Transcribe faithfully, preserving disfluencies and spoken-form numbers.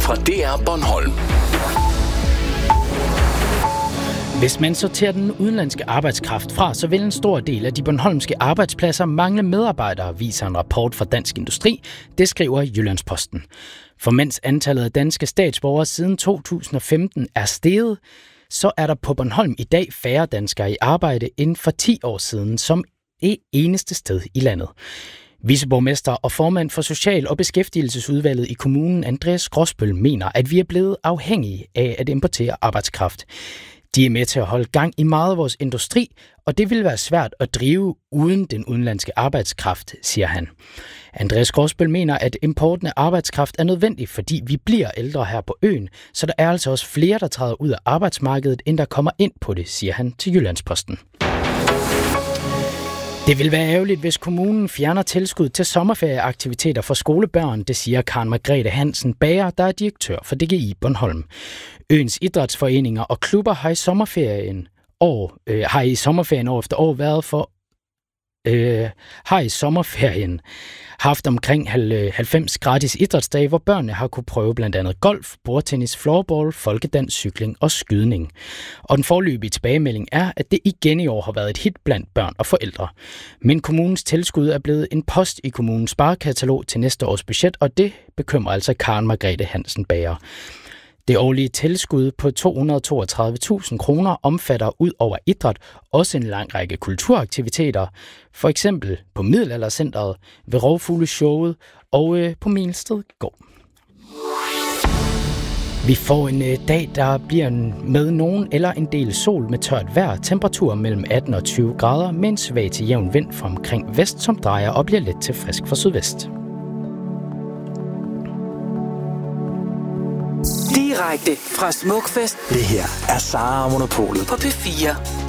fra D R Bornholm. Hvis man sorterer den udenlandske arbejdskraft fra, så vil en stor del af de bornholmske arbejdspladser mangle medarbejdere, viser en rapport fra Dansk Industri. Det skriver Jyllandsposten. For mens antallet af danske statsborgere siden to tusind og femten er steget, så er der på Bornholm i dag færre danskere i arbejde end for ti år siden, som det eneste sted i landet. Viceborgmester og formand for Social- og Beskæftigelsesudvalget i kommunen, Andreas Gråsbøl, mener, at vi er blevet afhængige af at importere arbejdskraft. De er med til at holde gang i meget af vores industri, og det vil være svært at drive uden den udenlandske arbejdskraft, siger han. Andreas Gråsbøl mener, at importen af arbejdskraft er nødvendig, fordi vi bliver ældre her på øen, så der er altså også flere, der træder ud af arbejdsmarkedet, end der kommer ind på det, siger han til Jyllandsposten. Det vil være ærgerligt, hvis kommunen fjerner tilskud til sommerferieaktiviteter for skolebørn, det siger Karen Margrethe Hansen Bager, der er direktør for D G I Bornholm. Øens idrætsforeninger og klubber har i sommerferien år, øh, har i sommerferien år efter år været for øh, har i sommerferien haft omkring halvfems gratis idrætsdage, hvor børnene har kunne prøve blandt andet golf, bordtennis, floorball, folkedans, cykling og skydning. Og den foreløbige tilbagemelding er, at det igen i år har været et hit blandt børn og forældre. Men kommunens tilskud er blevet en post i kommunens sparekatalog til næste års budget, og det bekymrer altså Karen Margrethe Hansen Bager. Det årlige tilskud på to hundrede og toogtredive tusind kroner omfatter ud over idræt også en lang række kulturaktiviteter, for eksempel på Middelaldercentret, ved Rovfugleshowet og øh, på Melsted Gård. Vi får en øh, dag, der bliver med nogen eller en del sol med tørt vejr, temperatur mellem atten og tyve grader, med en svag til jævn vind fra omkring vest, som drejer og bliver let til frisk fra sydvest. Direkte fra Smukfest. Det her er Sara og Monopolet på P fire.